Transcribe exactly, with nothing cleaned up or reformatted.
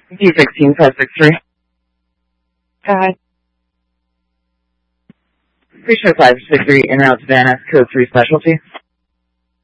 D sixteen five six three. Go ahead. Pre-show five six three, in route to Van Ness, code three specialty.